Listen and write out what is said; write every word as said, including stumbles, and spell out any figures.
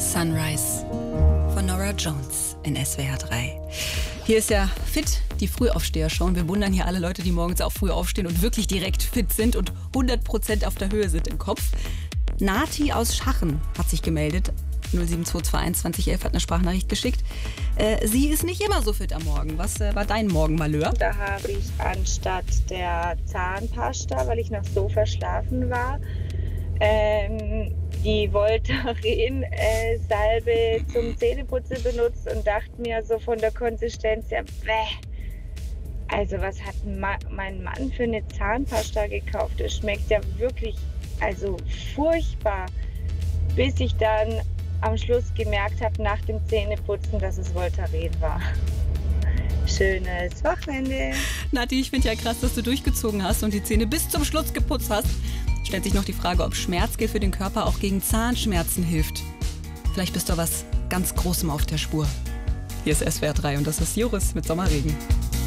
Sunrise von Norah Jones in S W R drei. Hier ist ja Fit, die Frühaufsteher-Show. Und wir wundern hier alle Leute, die morgens auch früh aufstehen und wirklich direkt fit sind und hundert Prozent auf der Höhe sind im Kopf. Nati aus Schachen hat sich gemeldet. null sieben zwei zwei eins zwanzig elf hat eine Sprachnachricht geschickt. Äh, sie ist nicht immer so fit am Morgen. Was äh, war dein Morgenmalheur? Da habe ich anstatt der Zahnpasta, weil ich noch so verschlafen war, ähm, die Voltaren-Salbe äh, zum Zähneputzen benutzt und dachte mir so von der Konsistenz her, bäh. Also was hat Ma- mein Mann für eine Zahnpasta gekauft? Das schmeckt ja wirklich also furchtbar, bis ich dann am Schluss gemerkt habe nach dem Zähneputzen, dass es Voltaren war. Schönes Wochenende. Nati, ich finde ja krass, dass du durchgezogen hast und die Zähne bis zum Schluss geputzt hast. Stellt sich noch die Frage, ob Schmerzgel für den Körper auch gegen Zahnschmerzen hilft. Vielleicht bist du was ganz Großem auf der Spur. Hier ist S W R drei und das ist Joris mit Sommerregen.